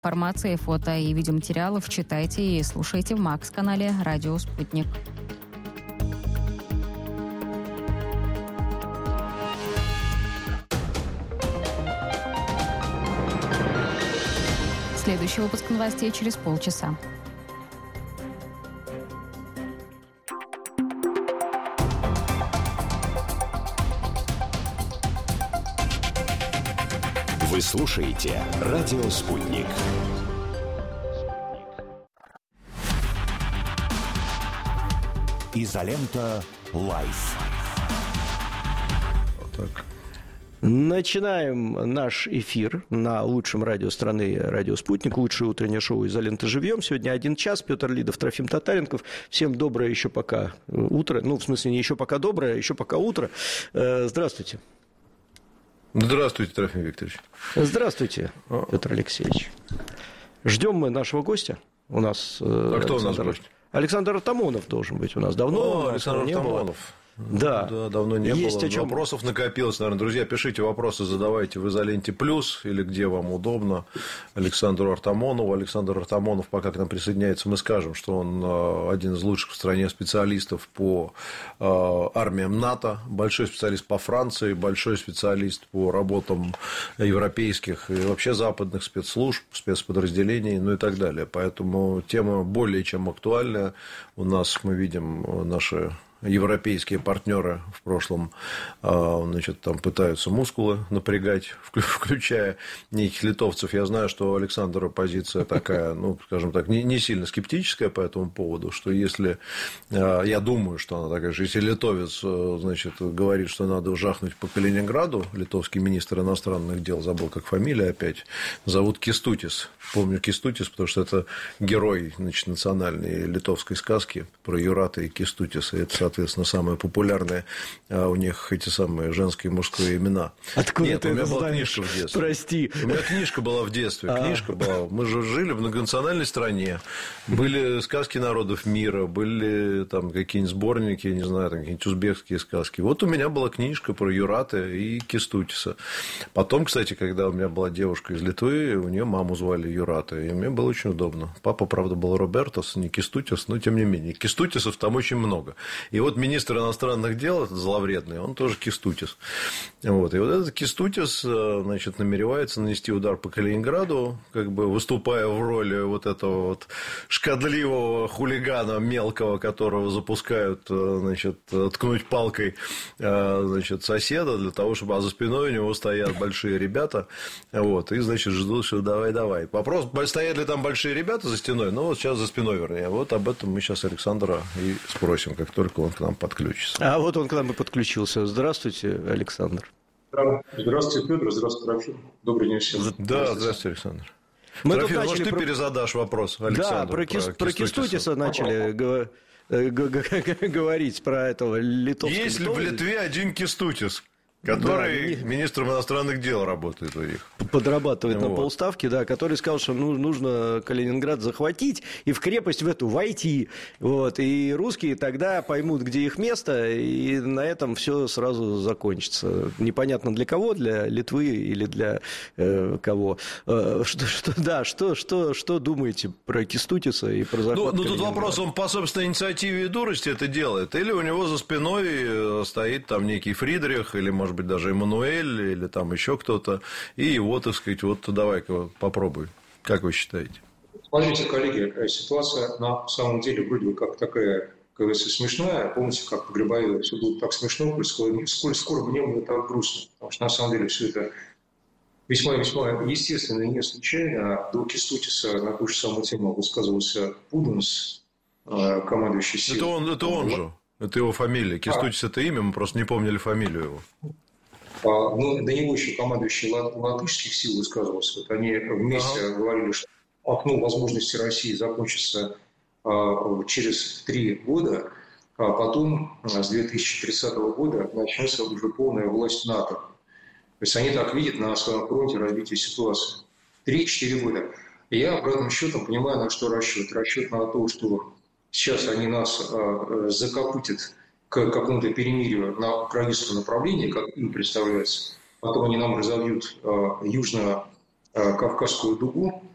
Информации, фото и видеоматериалов читайте и слушайте в Макс-канале «Радио Спутник». Следующий выпуск новостей через полчаса. Вы слушаете «Радио Спутник». Изолента Лайф. Начинаем наш эфир на лучшем радио страны «Радио Спутник», лучшее утреннее шоу «Изолента живьем». Сегодня 1 час. Петр Лидов, Трофим Татаренков. Всем доброе еще пока утро. Ну, в смысле, не еще пока доброе, а еще пока утро. Здравствуйте. Здравствуйте, Трофим Викторович. Здравствуйте, Петр Алексеевич. Ждем мы нашего гостя. У нас кто у нас гость? Александр Артамонов должен быть у нас. Давно Александр Артамонов. Да, давно не есть было. О чем... Вопросов накопилось, наверное. Друзья, пишите вопросы, задавайте в «Изоленте плюс» или где вам удобно Александру Артамонову. Александр Артамонов, пока к нам присоединяется, мы скажем, что он один из лучших в стране специалистов по армиям НАТО, большой специалист по Франции, большой специалист по работам европейских и вообще западных спецслужб, спецподразделений, ну и так далее. Поэтому тема более чем актуальная. У нас, мы видим, наши европейские партнеры в прошлом, значит, там пытаются мускулы напрягать, включая неких литовцев. Я знаю, что у Александра позиция такая, ну, скажем так, не сильно скептическая по этому поводу, что если, я думаю, что она такая же, если литовец, значит, говорит, что надо жахнуть по Калининграду, литовский министр иностранных дел, забыл, как фамилия опять, зовут Кестутис. Помню Кестутис, потому что это герой, значит, национальной литовской сказки про Юрата и Кестутиса. Это, соответственно, самые популярные у них эти самые женские и мужские имена. Откуда Нет, ты у меня это была знаешь? книжка в детстве. Прости. У меня книжка была в детстве. Книжка была. Мы же жили в многонациональной стране. Были сказки народов мира, были там какие-нибудь сборники, не знаю, там какие-нибудь узбекские сказки. Вот у меня была книжка про Юрата и Кестутиса. Потом, кстати, когда у меня была девушка из Литвы, у нее маму звали Юрата, и мне было очень удобно. Папа, правда, был Робертос, не Кестутис, но тем не менее. Кестутисов там очень много. И вот министр иностранных дел, этот зловредный, он тоже Кестутис. Вот. И вот этот Кестутис, значит, намеревается нанести удар по Калининграду, как бы выступая в роли вот этого вот шкодливого хулигана мелкого, которого запускают, значит, ткнуть палкой, значит, соседа для того, чтобы... А за спиной у него стоят большие ребята, вот, и, значит, ждут, что давай. Вопрос, стоят ли там большие ребята за стеной? Ну, вот сейчас за спиной, вернее. Вот об этом мы сейчас Александра и спросим, как только он к нам подключится. А вот он к нам и подключился. Здравствуйте, Александр. Здравствуйте, Петр. Здравствуйте, Трофим. Добрый день всем. Да, здравствуйте, Александр. Мы Трофим, тут может, ты перезадашь вопрос Александру? Да, про Кестутиса начали говорить, про этого литовского. Есть ли в Литве один Кестутис, который министром иностранных дел работает у них? Подрабатывает на полставки, да, который сказал, что нужно Калининград захватить и в крепость в эту войти. Вот, и русские тогда поймут, где их место, и на этом все сразу закончится. Непонятно для кого, для Литвы или для кого. Что думаете про Кестутиса и про захват Ну, тут Калининграда? вопрос, он по собственной инициативе и дурости это делает, или у него за спиной стоит там некий Фридрих, или, может быть, даже Эммануэль, или там еще кто-то, и его, так сказать, вот давай-ка попробуй. Как вы считаете? Смотрите, коллеги, ситуация на самом деле вроде бы как такая, как говорится, смешная. Помните, как по Грибоедову все было так смешно, сколь скоро в нем было так грустно. Потому что на самом деле все это весьма-весьма естественно и не случайно. До Кестутиса на ту же самую тему высказывался Пуденс, командующий силой. Это он же. Это его фамилия. Кестутис – это имя, мы просто не помнили фамилию его. Ну, до него еще командующий латышских сил высказывался. Вот они вместе говорили, что окно возможностей России закончится через 3 года, а потом с 2030 года начнется уже полная власть НАТО. То есть они так видят на своем фронте развитие ситуации. 3-4 года. И я, обратным счетом, понимаю, на что расчет. Расчет на то, что сейчас они нас закопытят к какому-то перемирию на украинском направлении, как им представляется. Потом они нам разовьют Южно-Кавказскую дугу,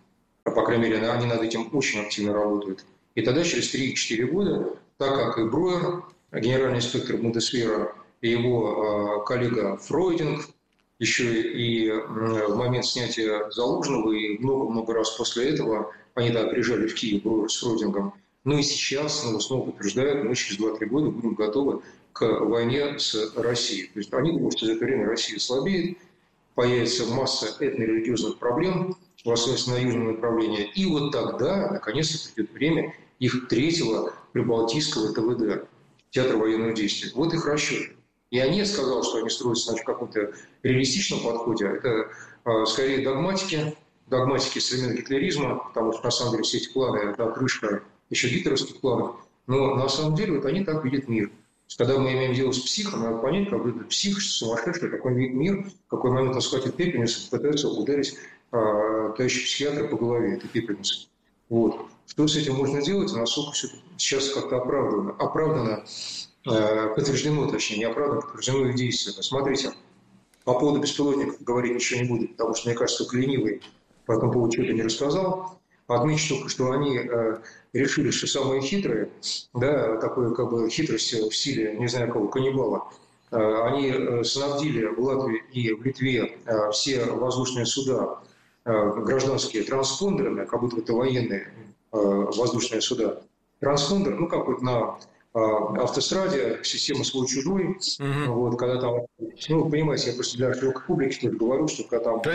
по крайней мере, они над этим очень активно работают. И тогда, через 3-4 года, так как и Бруер, генеральный инспектор Бундесвера, и его коллега Фройдинг, еще и в момент снятия Залужного, и много-много раз после этого, они приезжали в Киев, Бруер с Фройдингом. Ну и сейчас снова подтверждают, мы через 2-3 года будем готовы к войне с Россией. То есть они думают, что за это время Россия слабеет, появится масса этно-религиозных проблем, в особенности на южном направлении. И вот тогда, наконец-то, придет время их третьего прибалтийского ТВД, театра военного действия. Вот их расчет. Я не сказал, что они строятся на каком-то реалистичном подходе. Это скорее догматики современного гитлеризма, потому что, на самом деле, все эти планы – это крышка еще гитлеровских планов. Но, на самом деле, вот они так видят мир. Когда мы имеем дело с психом, надо понять, как это псих, сумасшедший, какой видит мир, в какой момент он схватит пепельницу, пытается ударить товарища психиатра по голове этой пепельницы. Вот. Что с этим можно делать, насколько все сейчас как-то оправдано, подтверждено, точнее, не оправдано, подтверждено их действия. Смотрите, по поводу беспилотников говорить ничего не буду, потому что, мне кажется, только ленивый по этому поводу что-то не рассказал. Отмечу только, что они решили, что самые хитрые, да, такой как бы хитрость в стиле, не знаю кого, каннибала, они снабдили в Латвии и в Литве все воздушные суда гражданские транспондерами, как будто это военные воздушные суда. Транспондер, ну, как вот на автостраде, система свой-чужой, вот, когда там, ну, понимаете, я просто для широкой публики тоже говорю, что когда там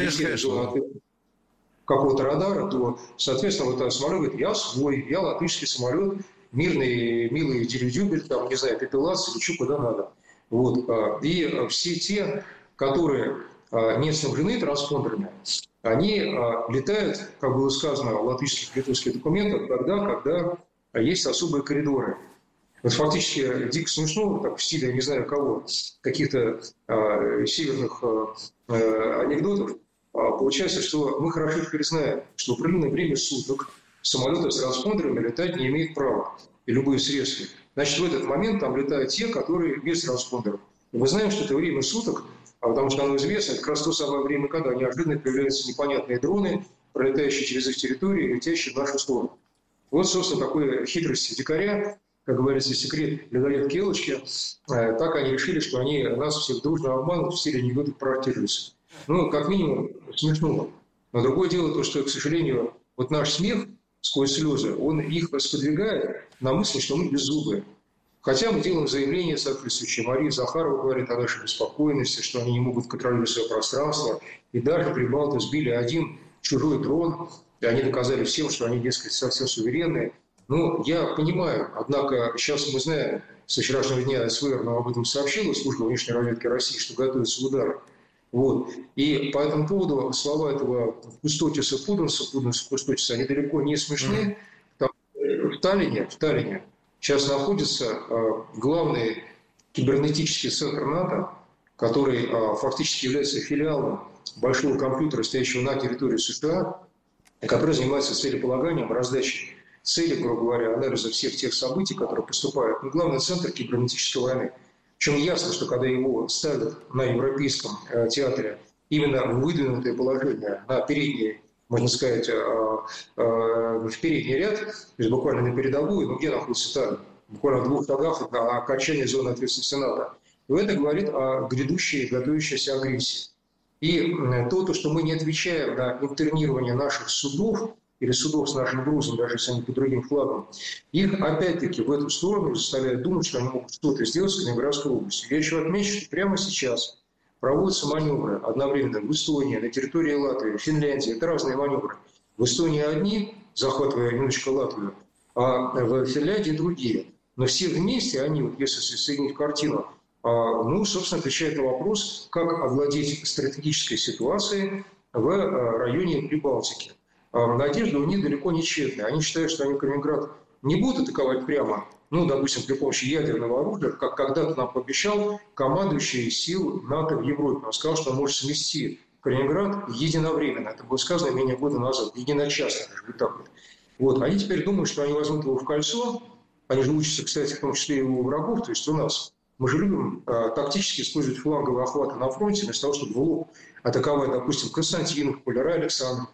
какого-то радара, то, соответственно, вот самолет говорит, я свой, я латышский самолет, мирный, милый дирижабль, там, не знаю, пепелац или что, куда надо. Вот. И все те, которые не снабжены транспондерами, они летают, как было сказано в латышских и литовских документах, тогда, когда есть особые коридоры. Вот фактически дико смешно, так в стиле, я не знаю кого, каких-то северных анекдотов, получается, что мы хорошо теперь знаем, что в определенное время суток самолеты с транспондерами летать не имеют права, и любые средства. Значит, в этот момент там летают те, которые без транспондеров. И мы знаем, что это время суток, потому что оно известно, это как раз то самое время, когда неожиданно появляются непонятные дроны, пролетающие через их территорию и летящие в нашу сторону. Вот, собственно, такой хитрости дикаря, как говорится, секрет людоедки Элочки, так они решили, что они нас всех дружно обманут, в стиле анекдотов проактируются. Ну, как минимум, смешно. Но другое дело то, что, к сожалению, вот наш смех сквозь слезы, он их сподвигает на мысль, что мы беззубые. Хотя мы делаем заявление соответствующее. Мария Захарова говорит о нашей беспокойности, что они не могут контролировать свое пространство. И даже прибалты сбили один чужой дрон, и они доказали всем, что они, дескать, совсем суверенные. Ну, я понимаю, однако сейчас мы знаем, со вчерашнего дня СВР нам об этом сообщила, служба внешней разведки России, что готовится удар. Вот. И по этому поводу слова этого Кустотиса Кустотиса, они далеко не смешны. Там, в Таллине сейчас находится главный кибернетический центр НАТО, который фактически является филиалом большого компьютера, стоящего на территории США, который занимается целеполаганием, раздачей целей, грубо говоря, анализа всех тех событий, которые поступают. Но главный центр кибернетической войны. Причем ясно, что когда его ставят на европейском театре именно в выдвинутое положение, на передний, можно сказать, в передний ряд, то есть буквально на передовую, но где находится Таллин? Буквально в 2 шагах от окончания зоны ответственности НАТО. И это говорит о грядущей, готовящейся агрессии. И то, что мы не отвечаем на интернирование наших судов, или судов с нашим грузом, даже если они под другим флагом, их опять-таки в эту сторону заставляют думать, что они могут что-то сделать с Калининградской областью. Я еще отмечу, что прямо сейчас проводятся маневры одновременно в Эстонии, на территории Латвии, Финляндии. Это разные маневры. В Эстонии одни, захватывая немножко Латвию, а в Финляндии другие. Но все вместе они, вот если соединить картину, ну, собственно, отвечают на вопрос, как овладеть стратегической ситуацией в районе Прибалтики. Надежда у них далеко не тщетная. Они считают, что они Калининград не будут атаковать прямо, ну, допустим, при помощи ядерного оружия, как когда-то нам пообещал командующий сил НАТО в Европе. Он сказал, что он может смести Калининград единовременно. Это было сказано менее года назад, единочасно, даже вот так вот. Вот. Они теперь думают, что они возьмут его в кольцо. Они же учатся, кстати, в том числе и у врагов, то есть у нас. Мы же любим тактически использовать фланговые охваты на фронте, вместо того, чтобы в лоб атаковать, допустим, Константиновку, Александровку.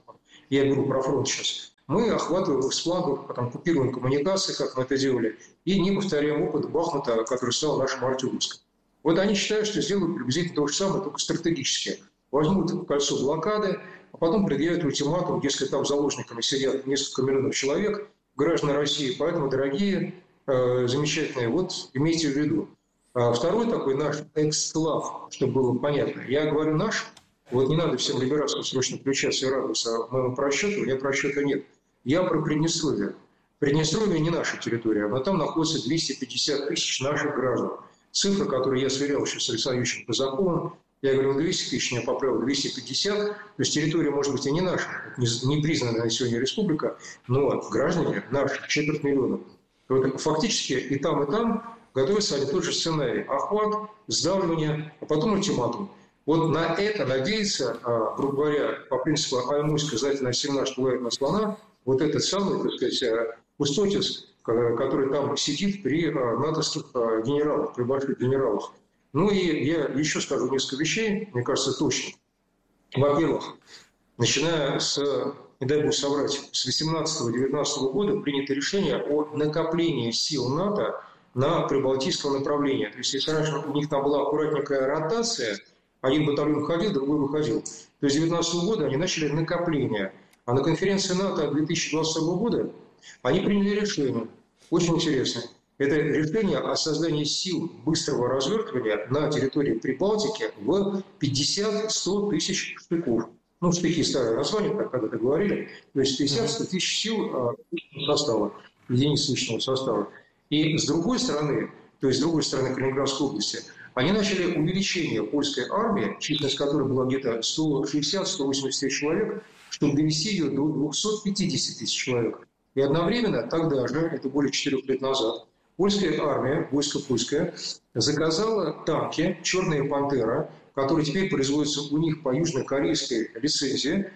я беру про фронт сейчас, мы охватываем их с флагов, потом купируем коммуникации, как мы это делали, и не повторяем опыт Бахмута, который стал нашим Артемовском. Вот они считают, что сделают приблизительно то же самое, только стратегически. Возьмут кольцо блокады, а потом предъявят ультиматум, если там заложниками сидят несколько миллионов человек, граждан России. Поэтому, дорогие, замечательные, вот имейте в виду. Второй такой наш эксклав, чтобы было понятно. Я говорю наш, вот не надо всем либерастам срочно включаться и радоваться моему просчету, у меня просчета нет. Я про Приднестровье. Приднестровье не наша территория, но там находится 250 тысяч наших граждан. Цифра, которую я сверял еще с Александром Юрьевичем Казаковым, я говорил 200 тысяч, я поправил 250, то есть территория, может быть, и не наша, не признанная на сегодня республика, но граждане наши, 250 000. Вот фактически и там готовится один тот же сценарий. Охват, сдавливание, а потом ультиматум. Вот на это надеется, грубо говоря, по принципу «Аймусь сказательно семена, что лает на слона», вот этот самый, так сказать, Устотис, который там сидит при натовских генералах, при больших генералах. Ну и я еще скажу несколько вещей, мне кажется, точно. Во-первых, начиная с, не дай бог соврать, с 18-19 года принято решение о накоплении сил НАТО на прибалтийском направлении. То есть, если раньше у них там была аккуратненькая ротация, один батальон входил, другой выходил, то с 19 года они начали накопление. А на конференции НАТО 2022 года они приняли решение, очень интересно. Это решение о создании сил быстрого развертывания на территории Прибалтики в 50-100 тысяч штыков. Ну, штыки старое название, как когда-то говорили. То есть 50-100 тысяч сил состава, единиц личного состава. И с другой стороны, то есть с другой стороны Калининградской области, они начали увеличение польской армии, численность которой была где-то 160-180 тысяч человек, чтобы довести ее до 250 тысяч человек. И одновременно тогда же, это более 4 лет назад, польская армия, войско польское, заказала танки «Черная пантера», которые теперь производятся у них по южнокорейской лицензии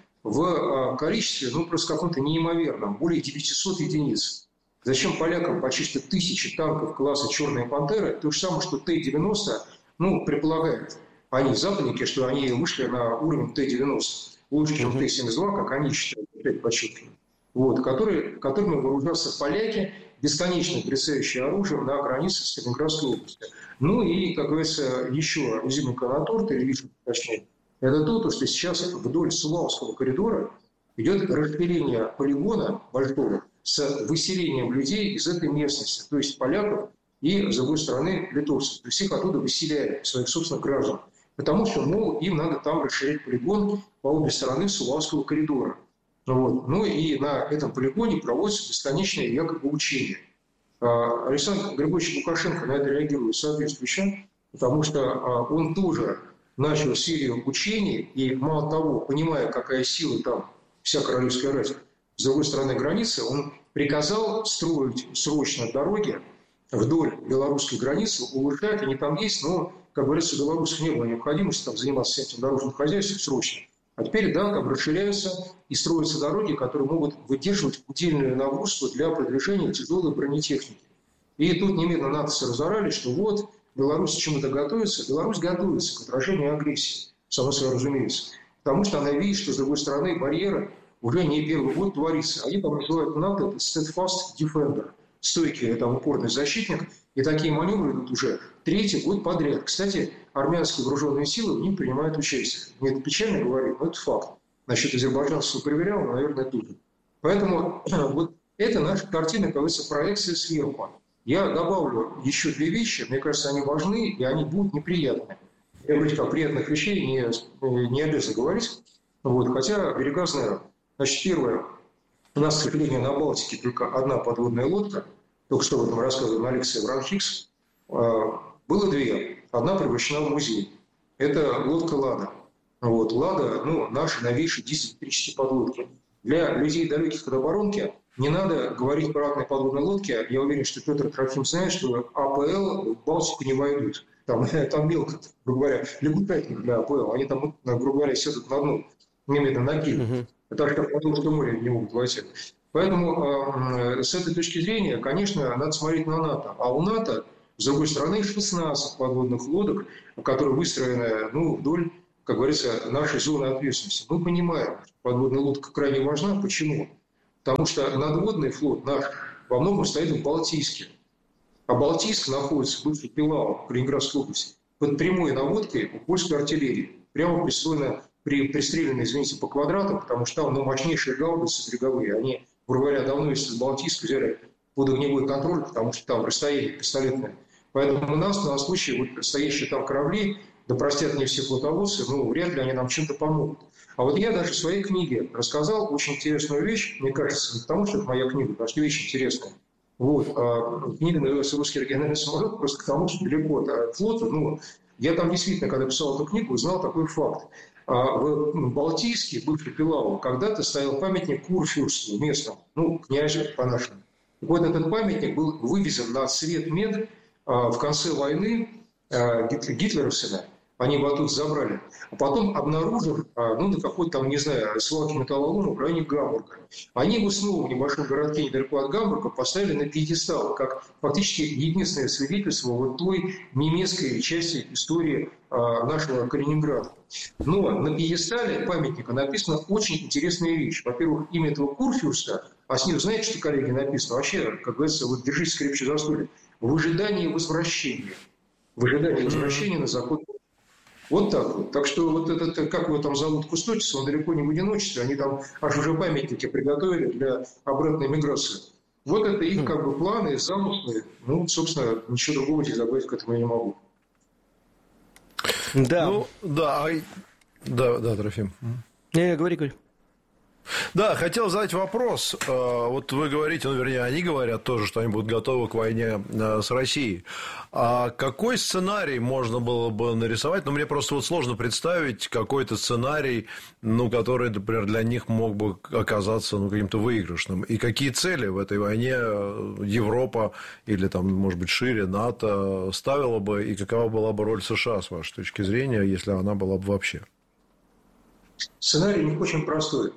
в количестве, ну, просто каком-то неимоверном, более 900 единиц. Зачем полякам почти 1000 танков класса «Черная пантера»? То же самое, что Т-90, ну, предполагают они, западники, что они вышли на уровень Т-90, лучше, чем Т-72, как они считают, опять подчеркиваю. Вот, которыми вооружаются поляки, бесконечно брецающие оружием на границе с Калининградской областью. Ну и, как говорится, еще изюминка на торт, или вишенка точнее, это то, что сейчас вдоль Сувалского коридора идет расширение полигона большого с выселением людей из этой местности, то есть поляков и, с другой стороны, литовцев. То есть их оттуда выселяют, своих собственных граждан. Потому что, мол, им надо там расширять полигон по обе стороны Сувалского коридора. Вот. Ну и на этом полигоне проводятся бесконечные якобы учения. Александр Григорьевич Лукашенко на это реагирует соответствующе, потому что он тоже начал серию учений, и мало того, понимая, какая сила там, вся королевская рать, с другой стороны границы, он приказал строить срочно дороги вдоль белорусской границы, улучшать, они там есть, но, как говорится, у белорусов не было необходимости там заниматься этим дорожным хозяйством срочно. А теперь, да, там расширяются и строятся дороги, которые могут выдерживать удельную нагрузку для продвижения тяжелой бронетехники. И тут немедленно натовцы разорались, что вот, Беларусь к чему-то готовится. Беларусь готовится к отражению агрессии, само собой разумеется. Потому что она видит, что, с другой стороны, барьеры уже не первый год творится. Они там называют НАТО steadfast defender, стойкий, там, упорный защитник. И такие маневры идут уже 3-й год подряд. Кстати, армянские вооруженные силы в них принимают участие. Мне это печально говорить, но это факт. Насчет азербайджанцев проверял, но, наверное, тоже. Поэтому вот это наша картина, как говорится, проекция сверху. Я добавлю еще 2 вещи. Мне кажется, они важны, и они будут неприятны. Я говорю, о приятных вещей не обязан говорить. Вот, хотя берега знаю. Значит, первое. У нас, к сожалению, на Балтике только одна подводная лодка. Только что об этом рассказывал на лекции Вранхикс. Было 2. Одна превращена в музей. Это лодка «Лада». Вот. «Лада», ну, наши новейшие дизель-электрические подлодки. Для людей, далеких от оборонки, не надо говорить про атомные подводные лодки. Я уверен, что Петр Трофим знает, что АПЛ в Балтику не войдут. Там мелко, грубо говоря, лягутатник для АПЛ. Они там, грубо говоря, сядут на дно, немедленно накинут. Это аж как потому, что море не могут войти. Поэтому с этой точки зрения, конечно, надо смотреть на НАТО. А у НАТО, с другой стороны, 16 подводных лодок, которые выстроены вдоль как говорится, нашей зоны ответственности. Мы понимаем, что подводная лодка крайне важна. Почему? Потому что надводный флот наш во многом стоит в Балтийске. А Балтийск находится в бывшей Пилау, в Калининградской области, под прямой наводкой у польской артиллерии. Прямо пристрелены, извините, по квадратам, потому что там мощнейшие гаубицы береговые. Они, грубо говоря, давно из Балтийска взяли под огневой контроль, потому что там расстояние пистолетное. Поэтому у нас на случай стоящие там корабли, да простят мне все флотоводцы, вряд ли они нам чем-то помогут. А вот я даже в своей книге рассказал очень интересную вещь, мне кажется, не потому что это моя книга, потому что вещь интересная. Книга называется «Русский региональный самолет», просто к тому, что далеко от флота. Я там действительно, когда писал эту книгу, узнал такой факт. В Балтийске, бывший Пилау, когда-то стоял памятник Курфюрсту местному, князю по-нашему. Вот этот памятник был вывезен на цвет мед в конце войны гитлеровцами. Они его оттуда забрали. А потом, обнаружив, на какой-то там, не знаю, свалке металлолома в районе Гамбурга, они его снова в небольшом городке недалеко от Гамбурга поставили на пьедестал, как фактически единственное свидетельство вот той немецкой части истории нашего Калининграда. Но на пьедестале памятника написана очень интересная вещь. Во-первых, имя этого Курфюрста, а снизу, знаете, что, коллеги, написано? Вообще, как говорится, держитесь крепче за стулья. В ожидании возвращения. В ожидании возвращения на закон. Вот так вот. Так что вот этот, как его там зовут, Кустотис, он далеко не в одиночестве. Они там аж уже памятники приготовили для обратной миграции. Вот это их планы, замыслы. Собственно, ничего другого здесь добавить к этому я не могу. Да. Да, Трофим. Говори. Да, хотел задать вопрос. Вот вы говорите, вернее, они говорят тоже, что они будут готовы к войне с Россией. А какой сценарий можно было бы нарисовать? Мне просто сложно представить какой-то сценарий, который, например, для них мог бы оказаться каким-то выигрышным. И какие цели в этой войне Европа или, может быть, шире НАТО ставила бы, и какова была бы роль США, с вашей точки зрения, если она была бы вообще? Сценарий у них очень простой.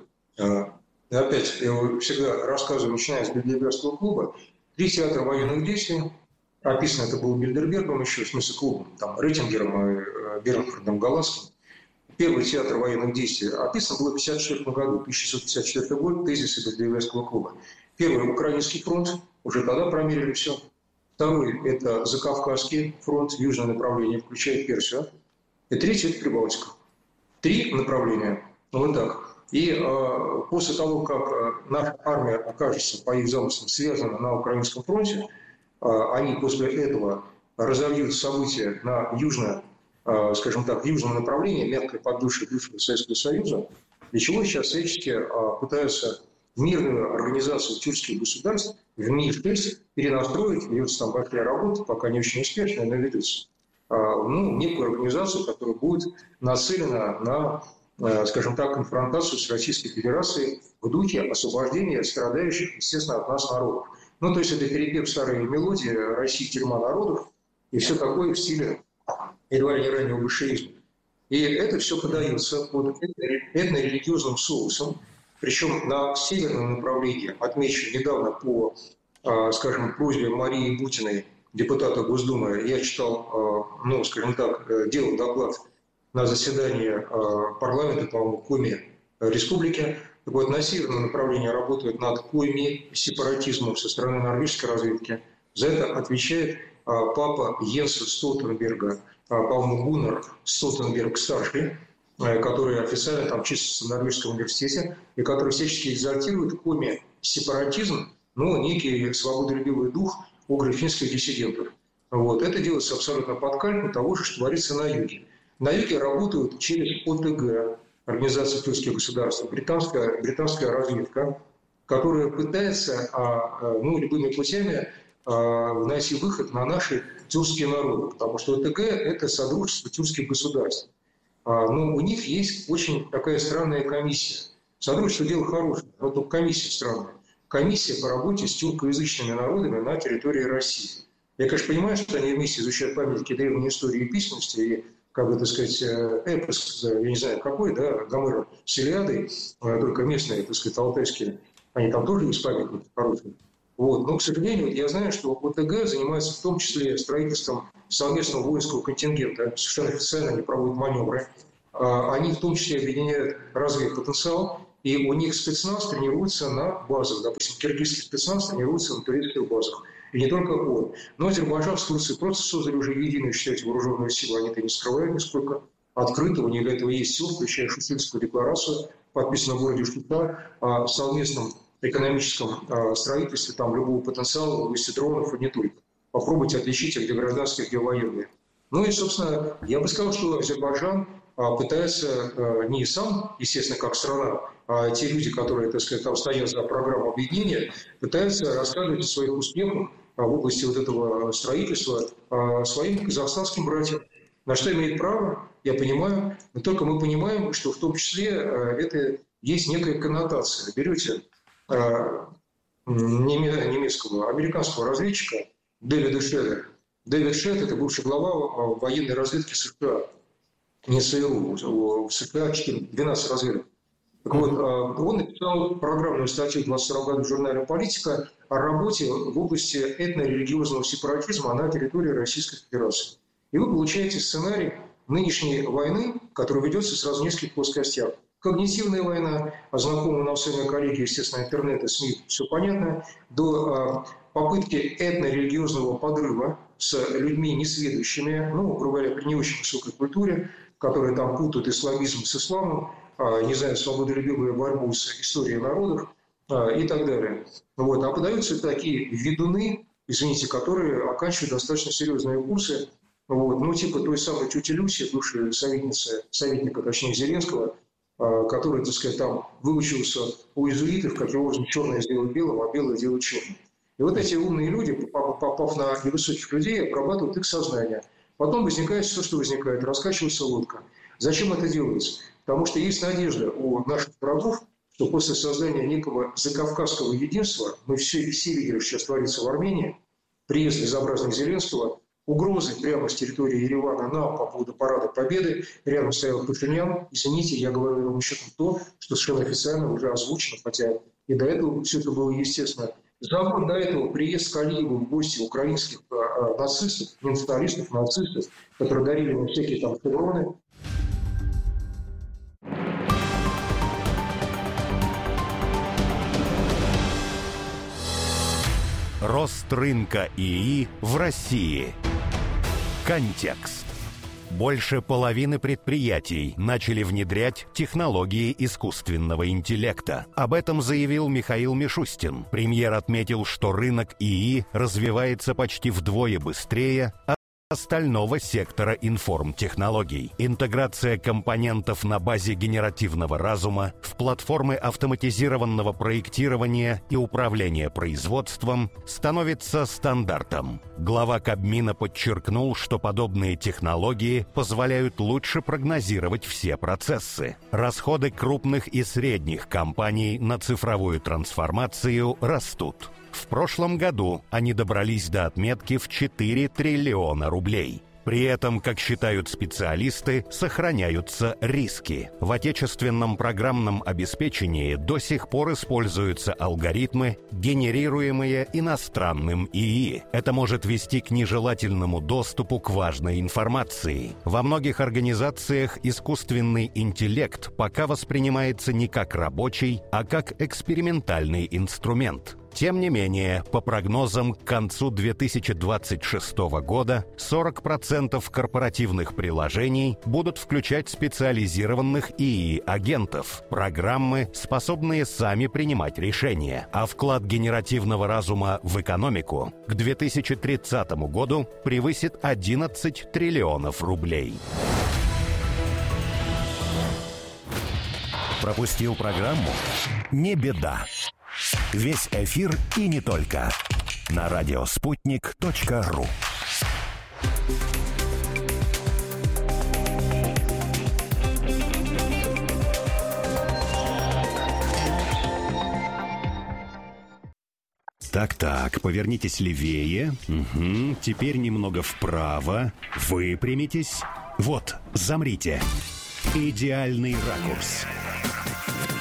Опять, я всегда рассказываю, начиная с Бильдербергского клуба, 3 театра военных действий, описано это было Бильдербергом еще, в смысле клубом, там, Рейтингером и Бернхардом Галласским. Первый театр военных действий описан было в 1954 году, 1654 год, тезисы Бильдербергского клуба. Первый – Украинский фронт, уже тогда промерили все. Второй – это Закавказский фронт, южное направление, включая Персию. И третий – это Прибалтика. 3 направления, вот так. И после того, как наша армия окажется, по их замыслам, связана на Украинском фронте, они после этого разовьют события на южном направлении, мягкой поддушке бывшего Советского Союза, для чего сейчас всячески пытаются мирную организацию тюркских государств в МИ-6 перенастроить, ведется там большая работа, пока не очень успешная, но ведется, некую организацию, которая будет нацелена на конфронтацию с Российской Федерацией в духе освобождения страдающих, естественно, от нас народов. То есть это перепев старой мелодии «Россия – тюрьма народов» и все такое в стиле едва ли не раннего большевизма. И это все подается под этно-религиозным соусом, причем на северном направлении, отмечено недавно по, просьбе Марии Бутиной, депутата Госдумы, я читал, делал доклад на заседании парламента, по-моему, Коми Республики. Так вот, на северном направлении работают над Коми сепаратизмом со стороны норвежской разведки. За это отвечает папа Йенса Столтенберга, по-моему, Гуннар Столтенберг-старший, который официально там числится в Норвежском университете, и который всячески экзальтирует Коми сепаратизм, некий свободолюбивый дух угро-финских диссидентов. Вот. Это делается абсолютно под кальку того же, что творится на юге. На юге работают через ОТГ, Организация тюркских государств, британская разведка, которая пытается любыми путями найти выход на наши тюркские народы, потому что ОТГ – это содружество тюркских государств. У них есть очень такая странная комиссия. Содружество – дело хорошее, но только комиссия странная. Комиссия по работе с тюркоязычными народами на территории России. Я, конечно, понимаю, что они вместе изучают памятники древней истории и письменности, и эпос, я не знаю какой, Гомера с Илиадой, только местные, алтайские, они там тоже есть памятники хорошие. Вот. Но, к сожалению, я знаю, что ОТГ занимается в том числе строительством совместного воинского контингента. Совершенно официально они проводят маневры. они в том числе объединяют разведпотенциал, и у них спецназ тренируется на базах. Допустим, киргизский спецназ тренируется на турецких базах. И не только он. Но Азербайджан с Турцией просто создали уже единую, считайте, вооруженную силу. Они это не скрывают нисколько. Открыто у них для этого есть сила, включая Шуштинскую декларацию, подписанную в городе Штутгар, о совместном экономическом строительстве там любого потенциала в области дронов и не только. Попробуйте отличить их, где гражданские, где военные. Ну и, собственно, я бы сказал, что Азербайджан пытается не сам, естественно, как страна, а те люди, которые, так сказать, там стоят за программу объединения, пытаются рассказывать о своих успехах в области вот этого строительства своим казахстанским братьям. На что имеет право, я понимаю, но только мы понимаем, что в том числе это есть некая коннотация. Берете немецкого, американского разведчика Дэвида Шеда. Дэвид Шед – это бывший глава военной разведки США, не ЦРУ, в США 12 разведок. Так вот, он написал программную статью в 22 году в журнале «Политика» о работе в области этно-религиозного сепаратизма на территории Российской Федерации. И вы получаете сценарий нынешней войны, которая ведется сразу в нескольких плоскостях. Когнитивная война, знакомые нам с вами коллеги, естественно, интернет и СМИ, все понятно, до попытки этно-религиозного подрыва с людьми несведущими, грубо говоря, при не очень высокой культуре, которые там путают исламизм с исламом, не знаю, свободолюбивую борьбу с историей народов и так далее. Вот. А подаются такие ведуны, извините, которые оканчивают достаточно серьезные курсы, типа той самой тети Люси, бывшей советника, точнее, Зеленского, который, так сказать, там выучился у иезуитов, каким образом черное сделать белым, а белое делать черным. И вот эти умные люди, попав на невысоких людей, обрабатывают их сознание. Потом возникает все, что возникает, раскачивается лодка. Зачем это делается? Потому что есть надежда у наших врагов, что после создания некого закавказского единства, мы все видели, что сейчас творится в Армении, приезд безобразных Зеленского, угрозы прямо с территории Еревана нам по поводу парада Победы, рядом стоял Пашинян. Извините, я говорю ровно счетом то, что совершенно официально уже озвучено, хотя и до этого все это было естественно. За год до этого приезд Калиева в гости украинских нацистов, националистов, нацистов, которые дарили нам всякие там шевроны. Рост рынка ИИ в России. Контекст. Больше половины предприятий начали внедрять технологии искусственного интеллекта. Об этом заявил Михаил Мишустин. Премьер отметил, что рынок ИИ развивается почти вдвое быстрее остального сектора информтехнологий. Интеграция компонентов на базе генеративного разума в платформы автоматизированного проектирования и управления производством становится стандартом. Глава Кабмина подчеркнул, что подобные технологии позволяют лучше прогнозировать все процессы. Расходы крупных и средних компаний на цифровую трансформацию растут. В прошлом году они добрались до отметки в 4 триллиона рублей. При этом, как считают специалисты, сохраняются риски. В отечественном программном обеспечении до сих пор используются алгоритмы, генерируемые иностранным ИИ. Это может вести к нежелательному доступу к важной информации. Во многих организациях искусственный интеллект пока воспринимается не как рабочий, а как экспериментальный инструмент. Тем не менее, по прогнозам, к концу 2026 года 40% корпоративных приложений будут включать специализированных ИИ-агентов, программы, способные сами принимать решения, а вклад генеративного разума в экономику к 2030 году превысит 11 триллионов рублей. Пропустил программу? Не беда. Весь эфир и не только на радиоспутник.ру. Так, повернитесь левее. Угу. Теперь немного вправо. Выпрямитесь. Вот, замрите. Идеальный ракурс.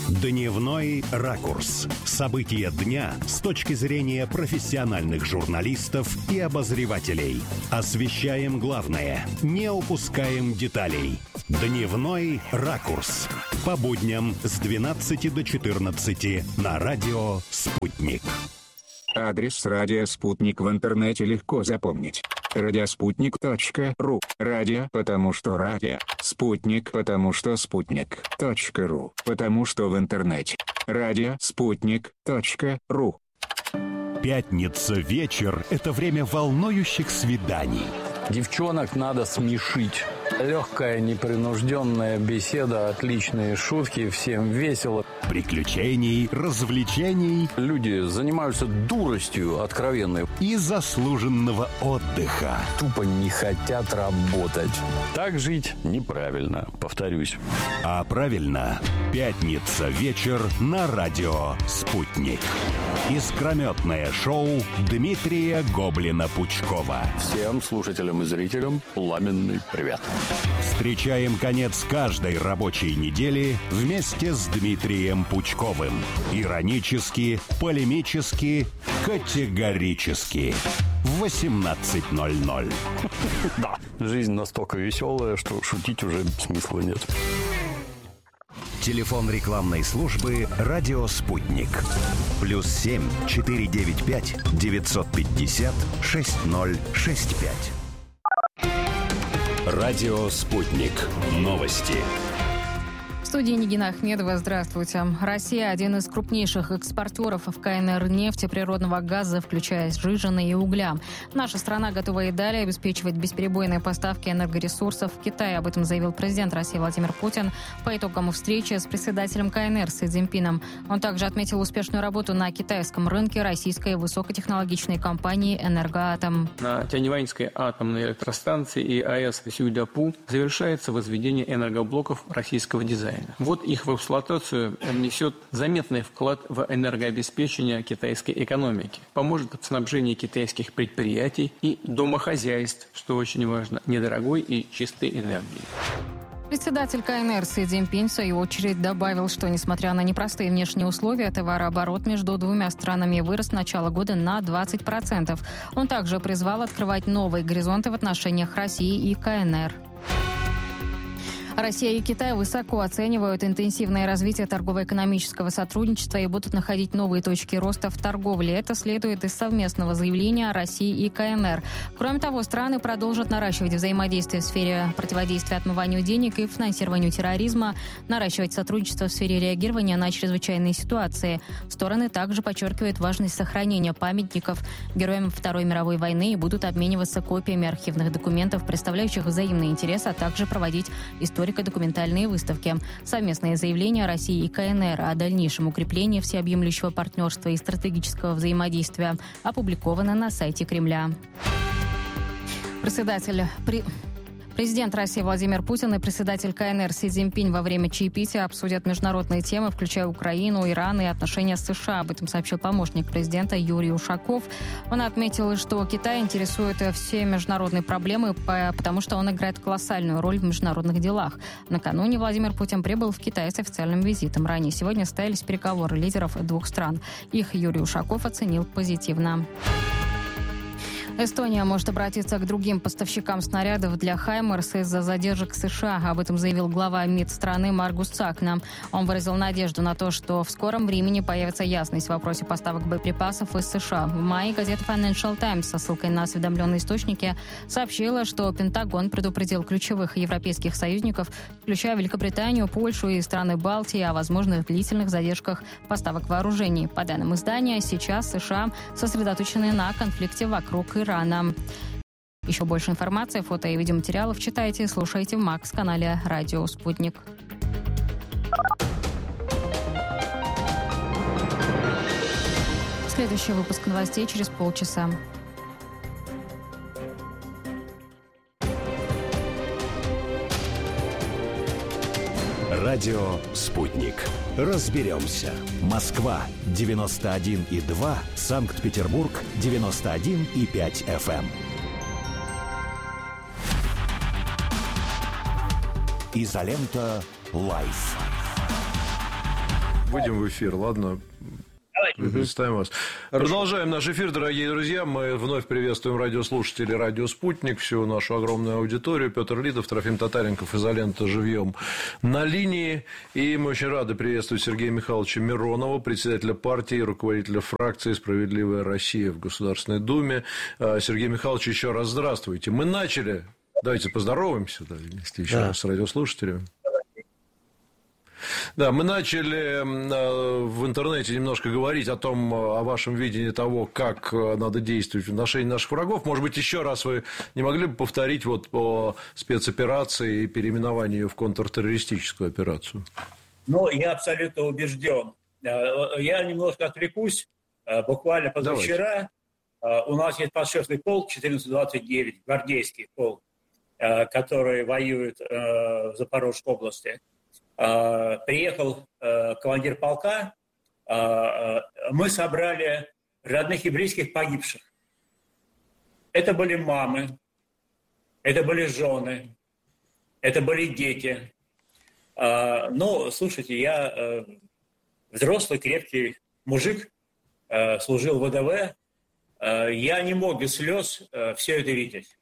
Дневной ракурс. События дня с точки зрения профессиональных журналистов и обозревателей. Освещаем главное, не упускаем деталей. Дневной ракурс. По будням с 12 до 14 на радио «Спутник». Адрес радио «Спутник» в интернете легко запомнить. Радиоспутник.ру. Радио, потому что радио. Спутник, потому что спутник.ру. Потому что в интернете. Радиоспутник.ру. Пятница вечер – это время волнующих свиданий. Девчонок надо смешить. Легкая, непринужденная беседа, отличные шутки, всем весело. Приключений, развлечений. Люди занимаются дуростью откровенной. И заслуженного отдыха. Тупо не хотят работать. Так жить неправильно, повторюсь. А правильно, пятница вечер на радио «Спутник». Искрометное шоу Дмитрия Гоблина-Пучкова. Всем слушателям и зрителям пламенный привет. Встречаем конец каждой рабочей недели вместе с Дмитрием Пучковым. Иронически, полемически, категорически. В 18:00. Да, жизнь настолько веселая, что шутить уже смысла нет. Телефон рекламной службы «Радио Спутник». +7 495 950 6065. Радио «Спутник». Новости. В студии Нигина Ахмедова. Здравствуйте. Россия – один из крупнейших экспортеров в КНР нефти, природного газа, включая сжиженные и угля. Наша страна готова и далее обеспечивать бесперебойные поставки энергоресурсов в Китай. Об этом заявил президент России Владимир Путин по итогам встречи с председателем КНР Си Цзиньпином. Он также отметил успешную работу на китайском рынке российской высокотехнологичной компании «Энергоатом». На Тяньваньской атомной электростанции и АЭС Сюйдапу завершается возведение энергоблоков российского дизайна. Вот их в эксплуатацию внесет заметный вклад в энергообеспечение китайской экономики, поможет в снабжении китайских предприятий и домохозяйств, что очень важно, недорогой и чистой энергией. Председатель КНР Си Цзиньпин в свою очередь добавил, что, несмотря на непростые внешние условия, товарооборот между двумя странами вырос с начала года на 20%. Он также призвал открывать новые горизонты в отношениях России и КНР. Россия и Китай высоко оценивают интенсивное развитие торгово-экономического сотрудничества и будут находить новые точки роста в торговле. Это следует из совместного заявления России и КНР. Кроме того, страны продолжат наращивать взаимодействие в сфере противодействия отмыванию денег и финансированию терроризма, наращивать сотрудничество в сфере реагирования на чрезвычайные ситуации. Стороны также подчеркивают важность сохранения памятников героям Второй мировой войны и будут обмениваться копиями архивных документов, представляющих взаимный интерес, а также проводить историко-документальные выставки. Совместное заявление России и КНР о дальнейшем укреплении всеобъемлющего партнерства и стратегического взаимодействия опубликовано на сайте Кремля. Президент России Владимир Путин и председатель КНР Си Цзиньпинь во время чаепития обсудят международные темы, включая Украину, Иран и отношения с США. Об этом сообщил помощник президента Юрий Ушаков. Он отметил, что Китай интересует все международные проблемы, потому что он играет колоссальную роль в международных делах. Накануне Владимир Путин прибыл в Китай с официальным визитом. Ранее сегодня состоялись переговоры лидеров двух стран. Их Юрий Ушаков оценил позитивно. Эстония может обратиться к другим поставщикам снарядов для «Хаймерс» из-за задержек США. Об этом заявил глава МИД страны Маргус Цакна. Он выразил надежду на то, что в скором времени появится ясность в вопросе поставок боеприпасов из США. В мае газета Financial Times со ссылкой на осведомленные источники сообщила, что Пентагон предупредил ключевых европейских союзников, включая Великобританию, Польшу и страны Балтии, о возможных длительных задержках поставок вооружений. По данным издания, сейчас США сосредоточены на конфликте вокруг Ирана. Еще больше информации, фото и видеоматериалов читайте и слушайте в МАКС-канале «Радио Спутник». Следующий выпуск новостей через полчаса. Радио «Спутник». Разберемся. Москва 91,2, Санкт-Петербург 91,5 FM. Изолента Лайф. выйдем в эфир, ладно? Представим вас. Хорошо. Продолжаем наш эфир, дорогие друзья. Мы вновь приветствуем радиослушателей «Радио Спутник», всю нашу огромную аудиторию. Петр Лидов, Трофим Татаренков, «Изолента» живьем на линии. И мы очень рады приветствовать Сергея Михайловича Миронова, председателя партии, руководителя фракции «Справедливая Россия» в Государственной Думе. Сергей Михайлович, еще раз здравствуйте. Мы начали... Давайте поздороваемся вместе еще раз с радиослушателями. Да, мы начали в интернете немножко говорить о том, о вашем видении того, как надо действовать в отношении наших врагов. Может быть, еще раз вы не могли бы повторить вот по спецоперации и переименованию ее в контртеррористическую операцию? Ну, я абсолютно убежден. Я немножко отвлекусь. Буквально позавчера у нас есть подшефный полк 1429, гвардейский полк, который воюет в Запорожской области. Приехал командир полка, мы собрали родных еврейских погибших. Это были мамы, это были жены, это были дети. Ну, слушайте, я взрослый, крепкий мужик, служил в ВДВ, я не мог без слез все это видеть.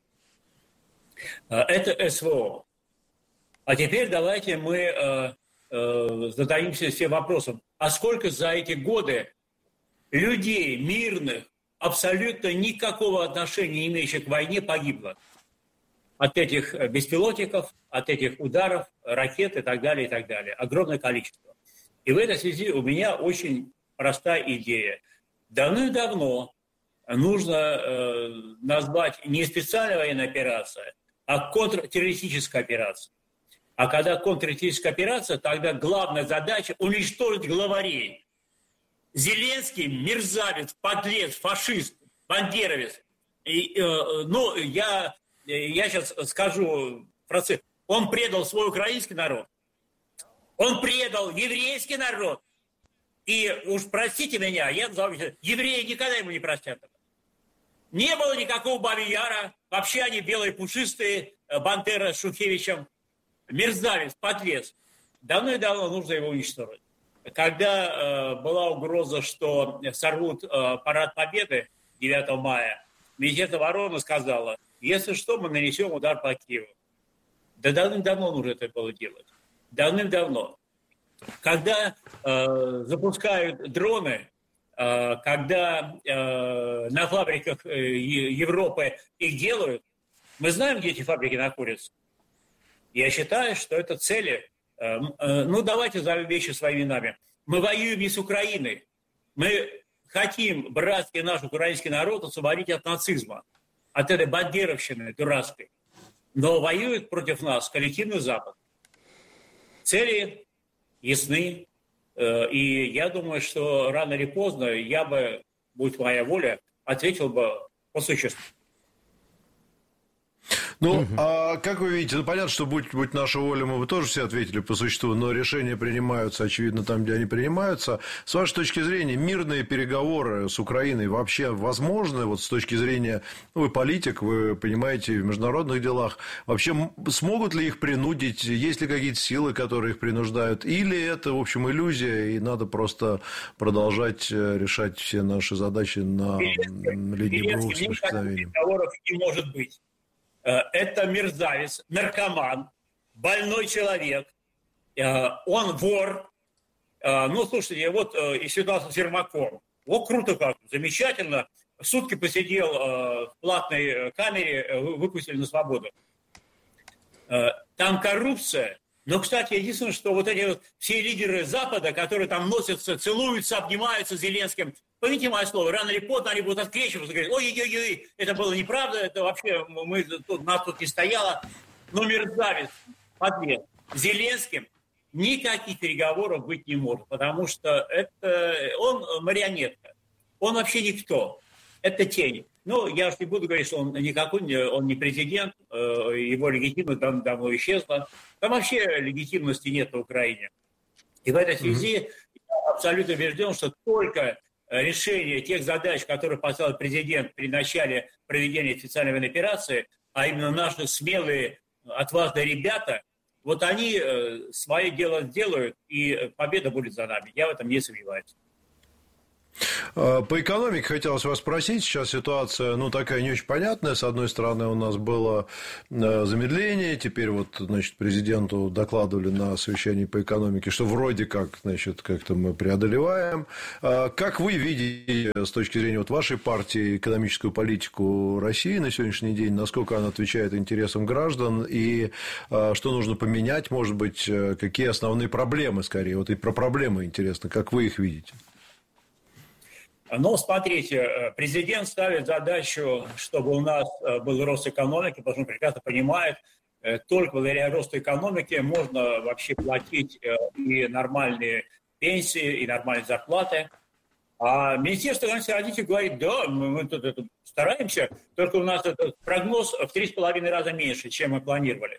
Это СВО. А теперь давайте мы зададимся всем вопросом, а сколько за эти годы людей мирных, абсолютно никакого отношения не имеющих к войне, погибло? От этих беспилотников, от этих ударов, ракет и так далее, и так далее. Огромное количество. И в этой связи у меня очень простая идея. Давным-давно нужно назвать не специальная военная операция, а контртеррористическая операция. А когда контртеррористическая операция, тогда главная задача – уничтожить главарей. Зеленский – мерзавец, подлец, фашист, бандеровец. Ну, я сейчас скажу процесс. Он предал свой украинский народ. Он предал еврейский народ. И уж простите меня, евреи никогда ему не простят. Не было никакого Бабы-Яра. Вообще они белые пушистые, Бандера с Шухевичем. Мерзавец, подлец. Давно и давно нужно его уничтожить. Когда была угроза, что сорвут парад Победы 9 мая, Министерство обороны сказало, если что, мы нанесем удар по Киеву. Да давным-давно нужно это было делать. Давным-давно. Когда запускают дроны, когда на фабриках Европы их делают, мы знаем, где эти фабрики находятся. Я считаю, что это цели. Ну, давайте назовем вещи своими именами. Мы воюем не с Украиной. Мы хотим братский наш украинский народ освободить от нацизма, от этой бандеровщины дурацкой. Но воюет против нас коллективный Запад. Цели ясны. И я думаю, что рано или поздно я бы, будь моя воля, ответил бы по существу. Ну, а как вы видите, ну, понятно, что будь наша воля, мы бы тоже все ответили по существу, но решения принимаются, очевидно, там, где они принимаются. С вашей точки зрения, мирные переговоры с Украиной вообще возможны? Вот с точки зрения, ну, вы политик, вы понимаете в международных делах, вообще смогут ли их принудить? Есть ли какие-то силы, которые их принуждают? Или это, в общем, иллюзия, и надо просто продолжать решать все наши задачи на линии БРУ с проникновением? Переговоров не может быть. Это мерзавец, наркоман, больной человек, он вор. Ну, слушайте, вот и ситуация с Ермаком. Вот круто как, замечательно. Сутки посидел в платной камере, выпустили на свободу. Там коррупция. Но, кстати, единственное, что вот эти вот все лидеры Запада, которые там носятся, целуются, обнимаются с Зеленским, помните мое слово, рано или поздно они будут открещиваться и говорить, ой-ой-ой, это было неправда, это вообще нас тут не стояло. Но мерзавец, подлец, Зеленским никаких переговоров быть не может, потому что он марионетка, он вообще никто, это тень. Ну, я уж не буду говорить, что он никакой, он не президент, его легитимность давно исчезла. Там вообще легитимности нет на Украине. И в этой связи я абсолютно убежден, что только решение тех задач, которые поставил президент при начале проведения специальной военной операции, а именно наши смелые, отважные ребята, вот они свое дело сделают, и победа будет за нами. Я в этом не сомневаюсь. По экономике хотелось вас спросить. Сейчас ситуация, такая не очень понятная. С одной стороны, у нас было замедление. Теперь президенту докладывали на совещании по экономике, что вроде как, как-то мы преодолеваем. Как вы видите с точки зрения вашей партии экономическую политику России на сегодняшний день? Насколько она отвечает интересам граждан? И что нужно поменять? Может быть, какие основные проблемы, скорее? И про проблемы интересно. Как вы их видите? Но смотрите, президент ставит задачу, чтобы у нас был рост экономики, потому что он прекрасно понимает, только благодаря росту экономики можно вообще платить и нормальные пенсии, и нормальные зарплаты. А Министерство экономического развития говорит, да, мы тут стараемся, только у нас этот прогноз в 3,5 раза меньше, чем мы планировали.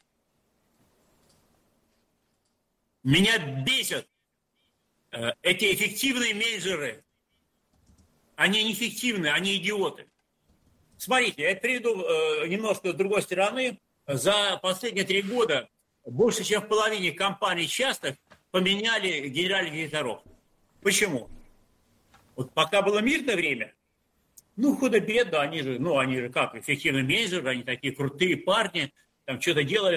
Меня бесят эти эффективные менеджеры. Они неэффективны, они идиоты. Смотрите, я приведу немножко с другой стороны. За последние 3 года больше, чем в половине компаний частных поменяли генеральных директоров. Почему? Вот пока было мирное время, худо-бедно, они же как, эффективные менеджеры, они такие крутые парни, там что-то делали.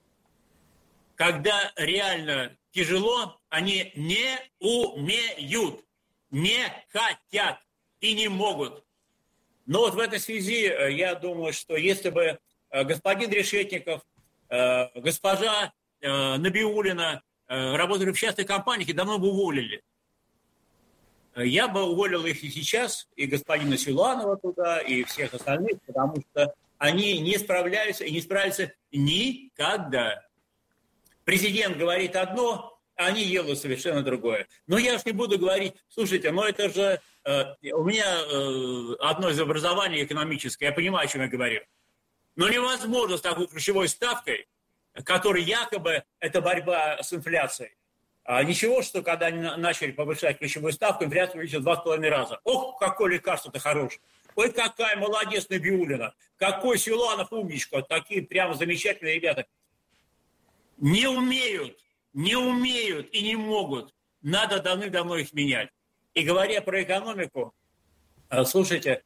Когда реально тяжело, они не умеют, не хотят. И не могут. Но вот в этой связи я думаю, что если бы господин Решетников, госпожа Набиуллина работали в частной компании, их давно бы уволили. Я бы уволил их и сейчас, и господина Силуанова туда, и всех остальных, потому что они не справляются и не справятся никогда. Президент говорит одно, а они делают совершенно другое. Но я уж не буду говорить, слушайте, это же у меня одно из образований экономическое, я понимаю, о чем я говорю. Но невозможно с такой ключевой ставкой, которая якобы это борьба с инфляцией. Ничего, что когда они начали повышать ключевую ставку, инфляция увеличилась в 2,5 раза. Ох, какое лекарство-то хорошее. Ой, какая молодец Набиуллина. Какой Силуанов умничка. Такие прямо замечательные ребята. Не умеют и не могут. Надо давным-давно их менять. И говоря про экономику, слушайте,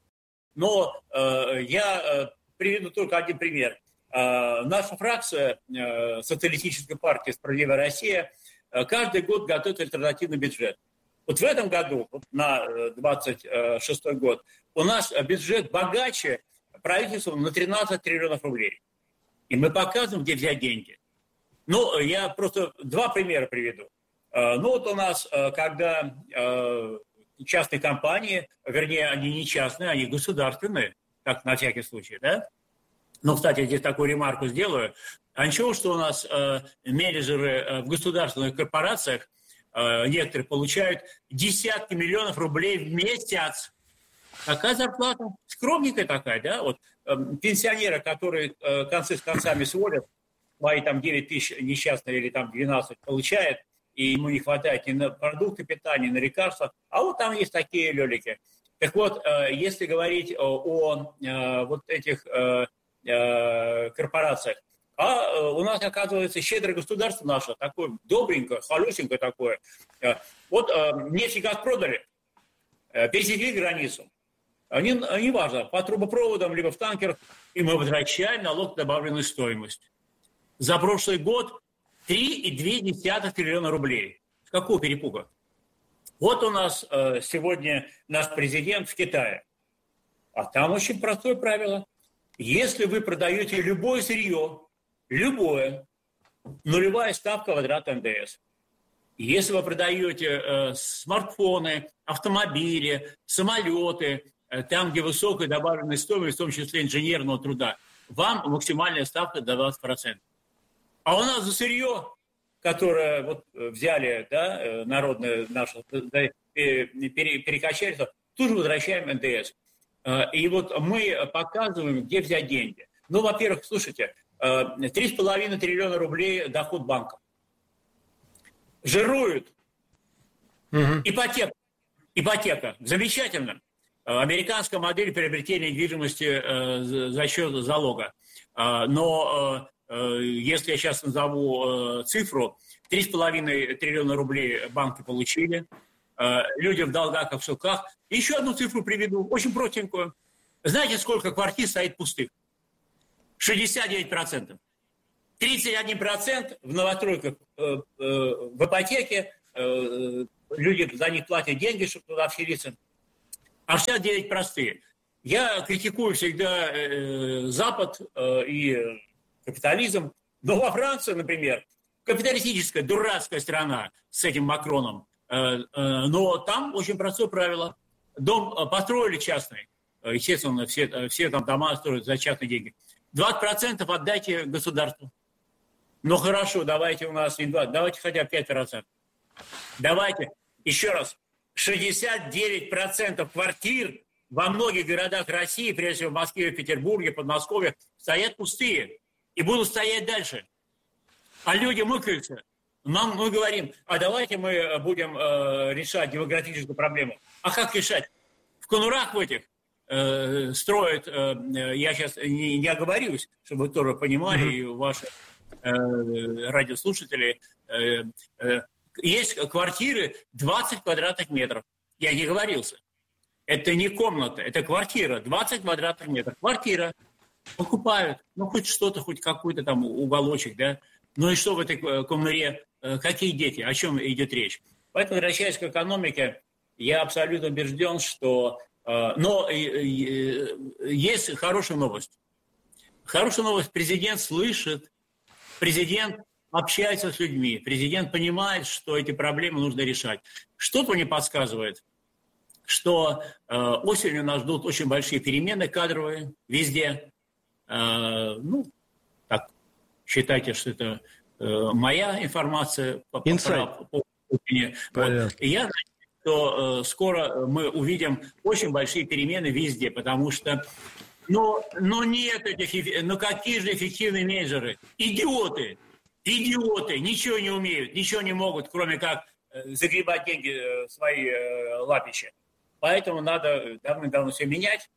я приведу только один пример. Наша фракция социалистической партии «Справедливая Россия» каждый год готовит альтернативный бюджет. Вот в этом году, на 26 год, у нас бюджет богаче правительства на 13 триллионов рублей. И мы показываем, где взять деньги. Я просто 2 примера приведу. У нас, когда частные компании, вернее, они не частные, они государственные, так на всякий случай, да? Кстати, здесь такую ремарку сделаю. А ничего, что у нас менеджеры в государственных корпорациях, некоторые получают десятки миллионов рублей в месяц. Какая зарплата? Скромненькая такая, да? Вот пенсионеры, которые концы с концами сводят, свои 9 тысяч несчастные или 12 получает, и ему не хватает ни на продукты питания, ни на лекарства. А вот там есть такие лёлики. Так вот, если говорить о вот этих корпорациях, у нас, оказывается, щедрое государство наше, такое добренькое, холюсенькое такое. Вот нефть и газ продали, пересекли границу. Неважно, по трубопроводам, либо в танкерах, и мы возвращаем налог на добавленную стоимость. За прошлый год 3,2 триллиона рублей. С какого перепуга? Вот у нас сегодня наш президент в Китае. А там очень простое правило. Если вы продаете любое сырье, любое, нулевая ставка возврата НДС. Если вы продаете смартфоны, автомобили, самолеты, там, где высокая добавленная стоимость, в том числе инженерного труда, вам максимальная ставка до 20%. А у нас за сырье, которое вот взяли, да, народное наше, да, перекачали, тут же возвращаем НДС. И вот мы показываем, где взять деньги. Во-первых, слушайте, 3,5 триллиона рублей доход банка. Жируют. Ипотека. Замечательно. американская модель приобретения недвижимости за счет залога. Но если я сейчас назову цифру, 3,5 триллиона рублей банки получили, люди в долгах и в суках. Еще одну цифру приведу, очень простенькую. Знаете, сколько квартир стоит пустых? 69%. 31% в новостройках в ипотеке, люди за них платят деньги, чтобы туда вселиться, а 69% простые. Я критикую всегда Запад и капитализм, но во Франции, например, капиталистическая, дурацкая страна с этим Макроном, но там очень простое правило. Дом построили частный, естественно, все там дома строят за частные деньги. 20% отдайте государству. Ну хорошо, давайте у нас не 20, давайте хотя бы 5%. Давайте, еще раз, 69% квартир во многих городах России, прежде всего в Москве, в Петербурге, Подмосковье, стоят пустые и будут стоять дальше. А люди мыкаются. Мы говорим, а давайте мы будем решать демографическую проблему. А как решать? В конурах в этих строят, я сейчас не оговорюсь, чтобы вы тоже понимали, и ваши радиослушатели, есть квартиры 20 квадратных метров. Я не говорился. Это не комната, это квартира, 20 квадратных метров. Квартира. Покупают, ну, хоть что-то, хоть какой-то там уголочек, да. Ну и что в этой комнуре, какие дети, о чем идет речь? Поэтому, возвращаясь к экономике, я абсолютно убежден, что... Но есть хорошая новость. Хорошая новость. Президент слышит, президент общается с людьми, президент понимает, что эти проблемы нужно решать. Что-то мне подсказывает, что осенью нас ждут очень большие перемены кадровые везде. Ну, так, считайте, что это моя информация по Путине. Вот. И я знаю, что скоро мы увидим очень большие перемены везде, потому что, нет этих, какие же эффективные менеджеры? Идиоты, ничего не умеют, ничего не могут, кроме как загребать деньги в свои лапища. Поэтому надо давным-давно все менять.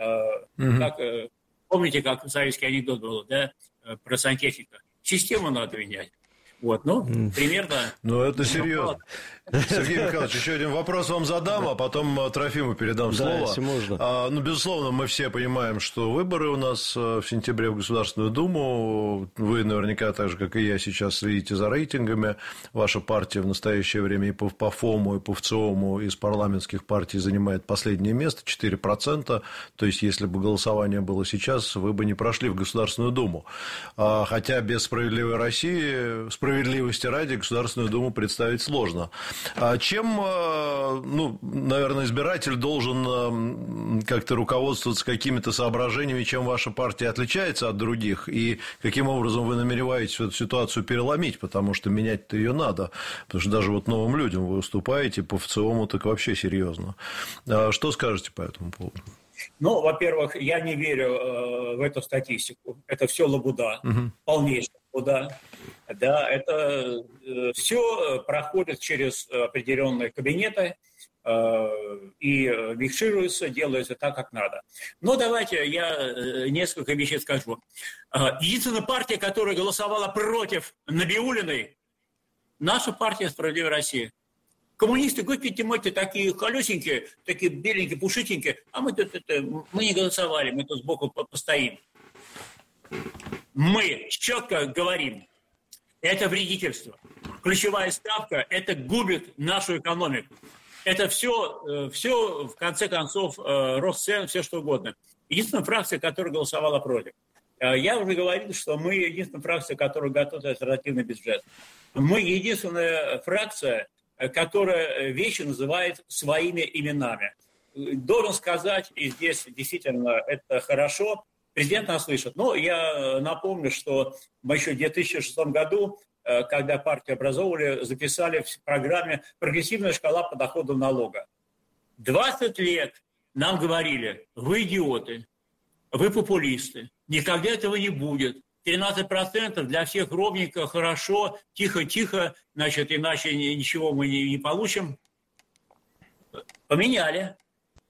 Помните, как советский анекдот был, да, про сантехника? Систему надо менять. Вот, примерно... это серьезно. Сергей Михайлович, еще один вопрос вам задам, а потом Трофиму передам слово. Если можно. Безусловно, мы все понимаем, что выборы у нас в сентябре в Государственную Думу. Вы наверняка, так же, как и я, сейчас следите за рейтингами. Ваша партия в настоящее время и по ФОМу, и по ВЦИОМу из парламентских партий занимает последнее место, 4%. То есть, если бы голосование было сейчас, вы бы не прошли в Государственную Думу. Хотя без «Справедливой России», справедливости ради, Государственную Думу представить сложно. Чем, наверное, избиратель должен как-то руководствоваться какими-то соображениями, чем ваша партия отличается от других, и каким образом вы намереваетесь эту ситуацию переломить, потому что менять-то ее надо, потому что даже новым людям вы уступаете, по ВЦИОМу так вообще серьезно. Что скажете по этому поводу? Во-первых, я не верю в эту статистику. Это все лабуда, полнейшая лабуда. Да, это все проходит через определенные кабинеты и фиксируется, делается так, как надо. Но давайте я несколько вещей скажу. Единственная партия, которая голосовала против Набиуллиной, наша партия «Справедливая Россия». Коммунисты, господи мой, такие колесенькие, такие беленькие, пушитенькие, а мы не голосовали, мы тут сбоку постоим. Мы четко говорим, это вредительство. Ключевая ставка, это губит нашу экономику. Это все, в конце концов, рост цен, все что угодно. Единственная фракция, которая голосовала против. Я уже говорил, что мы единственная фракция, которая готовит альтернативный бюджет. Мы единственная фракция, которая вещи называет своими именами. Должен сказать, и здесь действительно это хорошо, президент нас слышит. Но я напомню, что мы еще в 2006 году, когда партию образовывали, записали в программе «Прогрессивная шкала по доходу налога». 20 лет нам говорили, вы идиоты, вы популисты, никогда этого не будет. 13% для всех ровненько, хорошо, тихо-тихо, значит, иначе ничего мы не получим. Поменяли.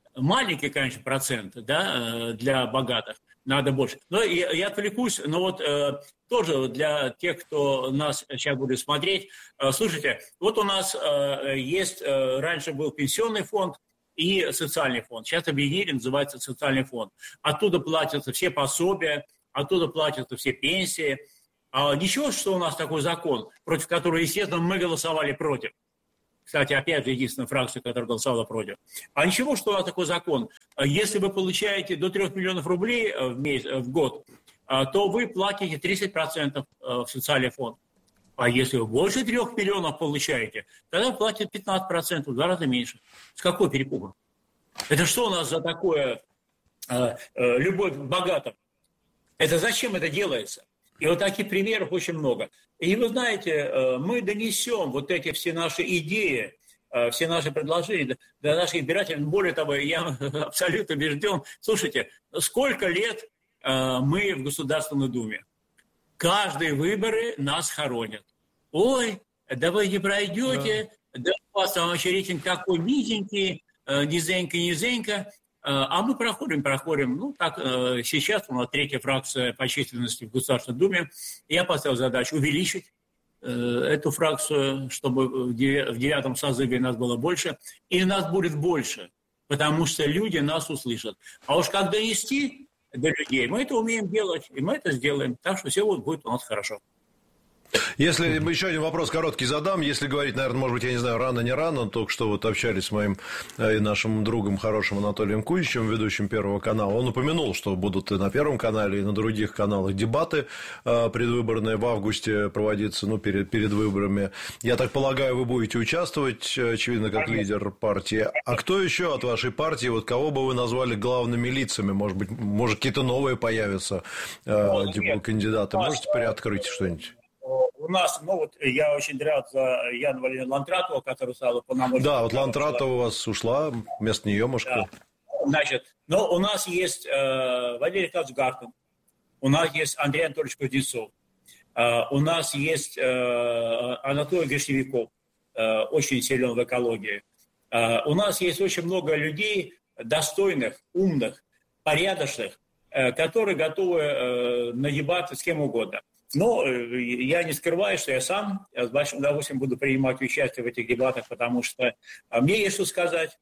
маленький, конечно, процент, да, для богатых, надо больше. Но я отвлекусь, но вот тоже для тех, кто нас сейчас будет смотреть, слушайте, вот у нас есть, раньше был пенсионный фонд и социальный фонд. Сейчас объединили, называется социальный фонд. Оттуда платятся все пособия, оттуда платятся все пенсии. Ничего, что у нас такой закон, против которого, естественно, мы голосовали против. Кстати, опять же, единственная фракция, которая голосовала против. Ничего, что у нас такой закон. Если вы получаете до 3 миллионов рублей в год, то вы платите 30% в социальный фонд. А если вы больше 3 миллионов получаете, тогда платите 15%, в 2 раза меньше. С какой перепугом? Это что у нас за такое любовь к богатым? Это зачем это делается? И вот таких примеров очень много. И вы знаете, мы донесем вот эти все наши идеи, все наши предложения до наших избирателей. Более того, я абсолютно убежден. Слушайте, сколько лет мы в Государственной Думе? Каждые выборы нас хоронят. Ой, да вы не пройдете, да у вас там вообще рейтинг такой низенький, низенько. А мы проходим. Ну, так, сейчас у нас 3-я фракция по численности в Государственной Думе. Я поставил задачу увеличить эту фракцию, чтобы в 9-м созыве нас было больше. И нас будет больше, потому что люди нас услышат. А уж как донести до людей, мы это умеем делать, и мы это сделаем. Так что все будет у нас хорошо. Если еще один вопрос короткий задам, если говорить, наверное, может быть, я не знаю, рано, не рано, только что вот общались с моим и нашим другом хорошим Анатолием Кузичем, ведущим Первого канала, он упомянул, что будут и на Первом канале, и на других каналах дебаты предвыборные в августе проводиться, перед выборами. Я так полагаю, вы будете участвовать, очевидно, как лидер партии. А кто еще от вашей партии, вот кого бы вы назвали главными лицами? Может какие-то новые появятся кандидаты? Можете приоткрыть что-нибудь? У нас, я очень рад за Яну Валерьевну Лантратову, которая стала полномоченной. Да, вот Лантратова у вас ушла, вместо нее, может, кто? Значит, у нас есть Валерий Николаевич Гартин, у нас есть Андрей Анатольевич Кузнецов, у нас есть Анатолий Гришевиков, очень силен в экологии. У нас есть очень много людей достойных, умных, порядочных, которые готовы на дебаты с кем угодно. Но я не скрываю, что я сам с большим удовольствием буду принимать участие в этих дебатах, потому что мне есть что сказать.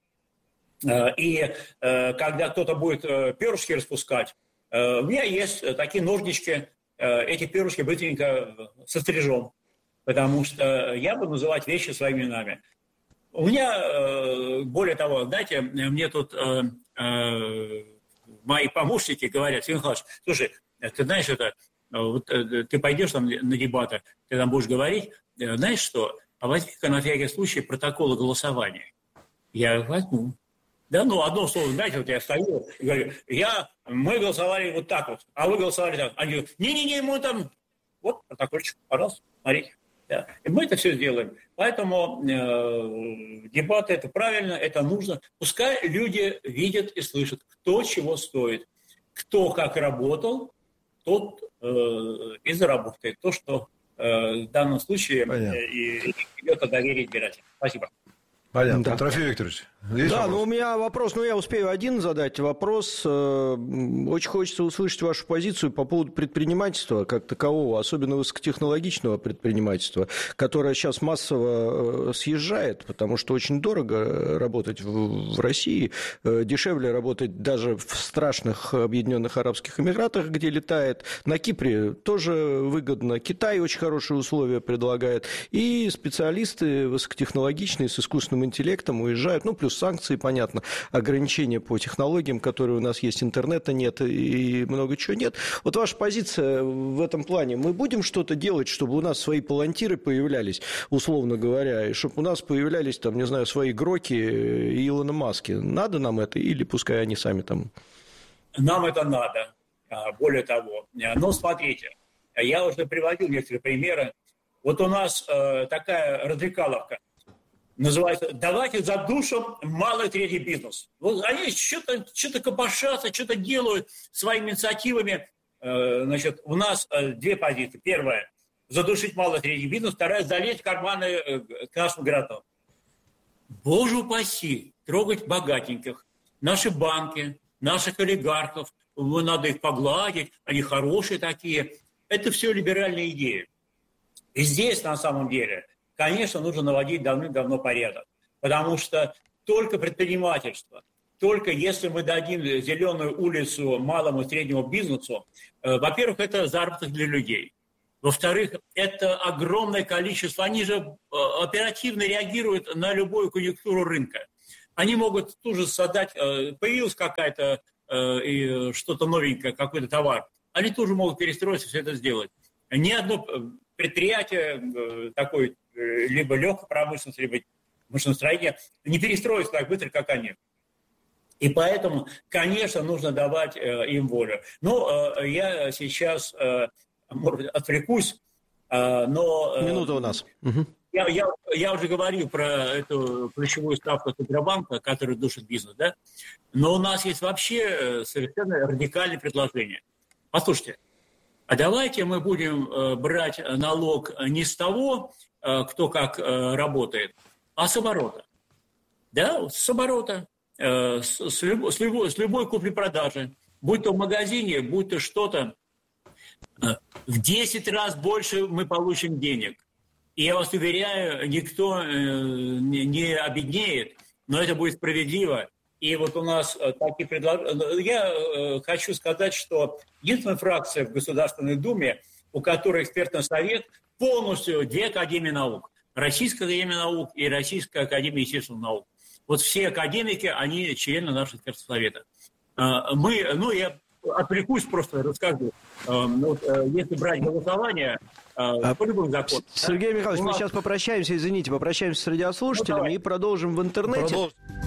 И когда кто-то будет перышки распускать, у меня есть такие ножнички, эти перышки быстренько сострижем, потому что я буду называть вещи своими именами. У меня, более того, знаете, мне тут мои помощники говорят: Сергей Михайлович, слушай, ты знаешь, ты пойдешь там на дебаты, ты там будешь говорить, знаешь что, возьми-ка на всякий случай протоколы голосования. Я возьму. Да, одно слово, знаете, я стою и говорю, мы голосовали вот так вот, а вы голосовали так. Они говорят, не-не-не, мы там, вот протокольчик, пожалуйста, смотрите. Да. И мы это все сделаем. Поэтому дебаты – это правильно, это нужно. Пускай люди видят и слышат, кто чего стоит, кто как работал, тот и заработает то, что в данном случае идет о доверии избирателей. Спасибо. Понятно. Да. Трофим Викторович, есть вопрос? У меня вопрос, я успею один задать вопрос. Очень хочется услышать вашу позицию по поводу предпринимательства как такового, особенно высокотехнологичного предпринимательства, которое сейчас массово съезжает, потому что очень дорого работать в России, дешевле работать даже в страшных Объединенных Арабских Эмиратах, где летает. На Кипре тоже выгодно. Китай очень хорошие условия предлагает. И специалисты высокотехнологичные с искусственным интеллектом уезжают, плюс санкции, понятно, ограничения по технологиям, которые у нас есть, интернета нет и много чего нет. Вот ваша позиция в этом плане. Мы будем что-то делать, чтобы у нас свои палантиры появлялись, условно говоря, и чтобы у нас появлялись, свои Гроки и Илона Маски? Надо нам это или пускай они сами там? Нам это надо. Более того. Но смотрите, я уже приводил некоторые примеры. Вот у нас такая развлекаловка. Называется «Давайте задушим малый третий бизнес». Вот они что-то копошатся, что-то делают своими инициативами. Значит, у нас 2 позиции. Первая – задушить малый третий бизнес. Вторая – залезть в карманы к нашим городам. Боже упаси, трогать богатеньких. наши банки, наших олигархов, надо их погладить, они хорошие такие. Это все либеральные идеи. И здесь, на самом деле, конечно, нужно наводить давным-давно порядок. Потому что только предпринимательство, только если мы дадим зеленую улицу малому и среднему бизнесу, во-первых, это заработок для людей. Во-вторых, это огромное количество, они же оперативно реагируют на любую конъюнктуру рынка. Они могут тут же создать, появилась какая-то что-то новенькое, какой-то товар, они тоже могут перестроиться, все это сделать. Ни одно предприятие такое, либо легкой промышленности, либо машиностроения, не перестроится так быстро, как они. И поэтому, конечно, нужно давать им волю. Но я сейчас, может быть, отвлекусь, но... Минута у нас. Я уже говорил про эту ключевую ставку Центробанка, которая душит бизнес, да? Но у нас есть вообще совершенно радикальное предложение. Послушайте, а давайте мы будем брать налог не с того, кто как работает, а с оборота. Да, с оборота, с любой купли-продажи. Будь то в магазине, будь то что-то. В 10 раз больше мы получим денег. И я вас уверяю, никто не обеднеет, но это будет справедливо. И вот у нас такие предложения. Я хочу сказать, что единственная фракция в Государственной Думе, у которой экспертный совет, полностью 2 академии наук. Российская академия наук и Российская академия естественных наук. Вот все академики, они члены нашего экспертного совета. Я отвлекусь, просто расскажу. Если брать голосование по любым законам... Сергей Михайлович, мы сейчас попрощаемся с радиослушателями и продолжим в интернете.